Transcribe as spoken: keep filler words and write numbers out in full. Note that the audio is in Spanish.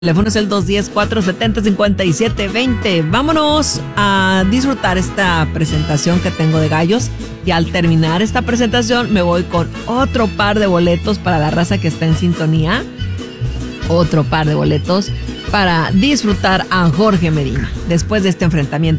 Teléfono es el dos uno cero, cuatro siete cero, cinco siete dos cero. Vámonos a disfrutar esta presentación que tengo de gallos. Y al terminar esta presentación me voy con otro par de boletos para la raza que está en sintonía. Otro par de boletos para disfrutar a Jorge Medina. Después de este enfrentamiento